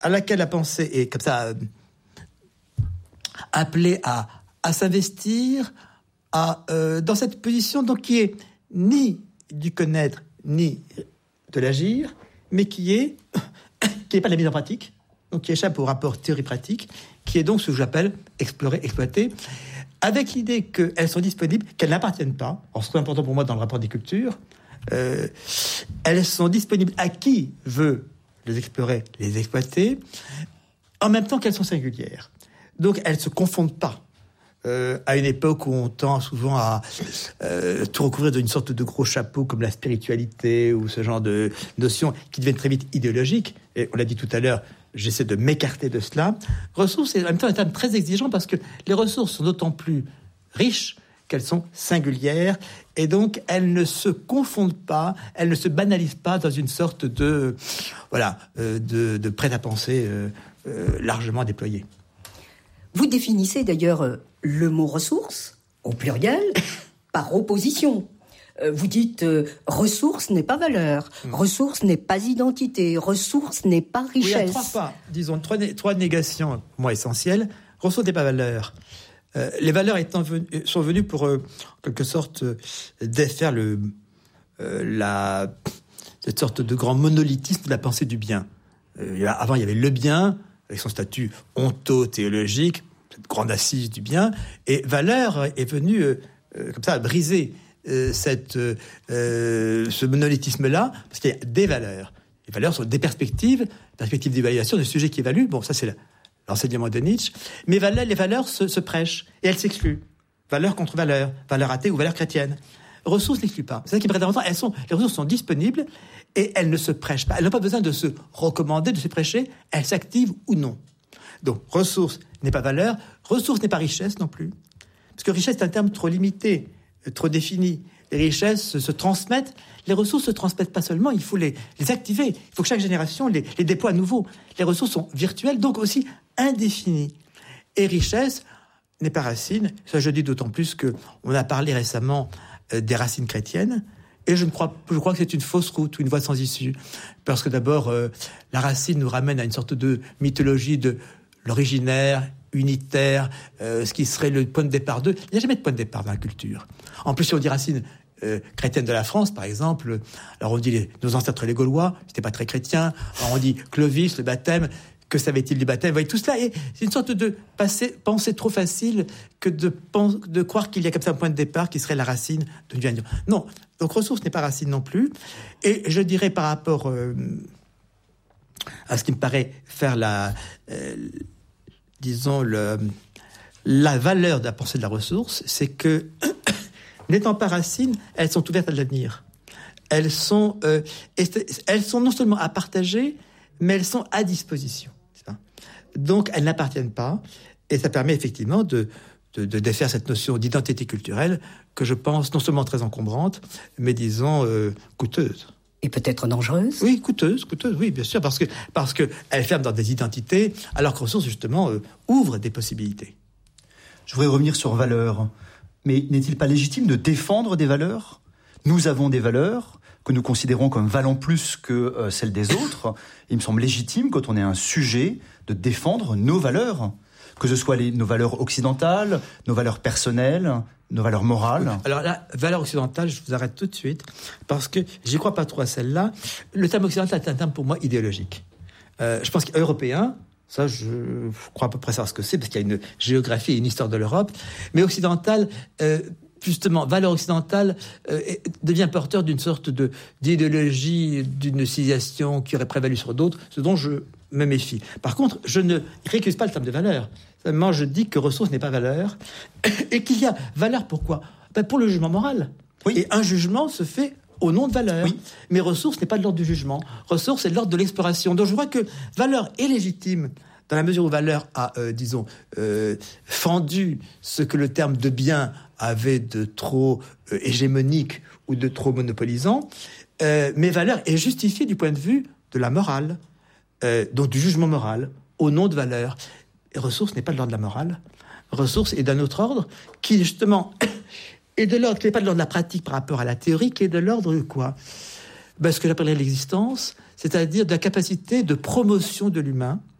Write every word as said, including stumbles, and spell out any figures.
à laquelle la pensée est comme ça euh, appelée à, à s'investir à, euh, dans cette position donc, qui est ni du connaître, ni de l'agir, mais qui est qui n'est pas de la mise en pratique, donc qui échappe au rapport théorie-pratique, qui est donc ce que j'appelle explorer, exploiter, avec l'idée qu'elles sont disponibles, qu'elles n'appartiennent pas. Alors, ce qui est important pour moi dans le rapport des cultures, euh, elles sont disponibles à qui veut les explorer, les exploiter, en même temps qu'elles sont singulières. Donc, elles ne se confondent pas. Euh, à une époque où on tend souvent à euh, tout recouvrir d'une sorte de gros chapeau comme la spiritualité ou ce genre de notions qui deviennent très vite idéologiques, et on l'a dit tout à l'heure, j'essaie de m'écarter de cela. Ressources, c'est en même temps un terme très exigeant parce que les ressources sont d'autant plus riches qu'elles sont singulières et donc elles ne se confondent pas, elles ne se banalisent pas dans une sorte de, voilà, euh, de, de prêt-à-penser euh, euh, largement déployé. Vous définissez d'ailleurs euh, le mot ressources, au pluriel, par opposition. Euh, vous dites euh, ressource n'est pas valeur, mmh. ressource n'est pas identité, ressource n'est pas richesse. Oui, il y a trois pas, disons, trois, né- trois négations, pour moi, essentielles. Ressource n'est pas valeur. Euh, les valeurs étant venues, sont venues pour, euh, en quelque sorte, euh, défaire le, euh, la, cette sorte de grand monolithisme de la pensée du bien. Euh, avant, il y avait le bien, avec son statut ontothéologique, cette grande assise du bien, et valeur est venue euh, euh, comme ça à briser euh, cette, euh, ce monolithisme-là, parce qu'il y a des valeurs. Les valeurs sont des perspectives, perspectives d'évaluation de sujets qui évaluent. Bon, ça c'est l'enseignement de Nietzsche. Mais valeurs, les valeurs se, se prêchent et elles s'excluent. Valeur contre valeur, valeur athée ou valeur chrétienne. Ressources n'excluent pas. C'est ça qui est très important. Elles sont, les ressources sont disponibles et elles ne se prêchent pas. Elles n'ont pas besoin de se recommander, de se prêcher. Elles s'activent ou non. Donc, ressource n'est pas valeur. Ressource n'est pas richesse non plus. Parce que richesse est un terme trop limité, trop défini. Les richesses se, se transmettent. Les ressources se transmettent pas seulement, il faut les, les activer. Il faut que chaque génération les, les déploie à nouveau. Les ressources sont virtuelles, donc aussi indéfinies. Et richesse n'est pas racine. Ça, je dis d'autant plus qu'on a parlé récemment euh, des racines chrétiennes. Et je, ne crois, je crois que c'est une fausse route ou une voie sans issue. Parce que d'abord, euh, la racine nous ramène à une sorte de mythologie de l'originaire, unitaire, euh, ce qui serait le point de départ d'eux. Il n'y a jamais de point de départ dans la culture. En plus, si on dit racine euh, chrétienne de la France, par exemple, alors on dit les, nos ancêtres les Gaulois, c'était pas très chrétien. Alors on dit Clovis, le baptême, que savait-il du baptême? Vous voyez, tout cela, et c'est une sorte de passer, pensée trop facile que de, pense, de croire qu'il y a comme ça un point de départ qui serait la racine de Dieu. Non, donc ressource n'est pas racine non plus. Et je dirais par rapport euh, à ce qui me paraît faire la... Euh, disons, le, la valeur de la pensée de la ressource, c'est que, n'étant pas racines, elles sont ouvertes à l'avenir. Elles sont, euh, elles sont non seulement à partager, mais elles sont à disposition. Donc, elles n'appartiennent pas, et ça permet effectivement de, de, de défaire cette notion d'identité culturelle que je pense non seulement très encombrante, mais disons euh, coûteuse. Et peut-être dangereuse. Oui, coûteuse, coûteuse, oui, bien sûr, parce que parce que elle ferme dans des identités, alors que ressources justement euh, ouvre des possibilités. Je voudrais revenir sur valeurs, mais n'est-il pas légitime de défendre des valeurs ? Nous avons des valeurs que nous considérons comme valant plus que euh, celles des autres. Il me semble légitime, quand on est un sujet, de défendre nos valeurs, que ce soit les, nos valeurs occidentales, nos valeurs personnelles, nos valeurs morales. Alors la valeur occidentale, je vous arrête tout de suite, parce que j'y crois pas trop à celle-là. Le terme occidental est un terme pour moi idéologique. Euh, je pense qu'européen, ça je crois à peu près savoir ce que c'est, parce qu'il y a une géographie et une histoire de l'Europe, mais occidental, euh, justement, valeur occidentale euh, devient porteur d'une sorte de, d'idéologie, d'une civilisation qui aurait prévalu sur d'autres, ce dont je me méfie. Par contre, je ne récuse pas le terme de valeur. Seulement, je dis que ressource n'est pas valeur et qu'il y a valeur pourquoi ? Ben pour le jugement moral. Oui. Et un jugement se fait au nom de valeur. Oui. Mais ressource n'est pas de l'ordre du jugement. Ressource est de l'ordre de l'exploration. Donc je crois que valeur est légitime dans la mesure où valeur a, euh, disons, euh, fendu ce que le terme de bien avait de trop euh, hégémonique ou de trop monopolisant. Euh, mais valeur est justifiée du point de vue de la morale, euh, donc du jugement moral, au nom de valeur. Et ressource n'est pas de l'ordre de la morale. Ressource est d'un autre ordre qui, justement, est de l'ordre, qui n'est pas de l'ordre de la pratique par rapport à la théorie, qui est de l'ordre de quoi ? ben, ce que j'appellerais l'existence, c'est-à-dire de la capacité de promotion de l'humain,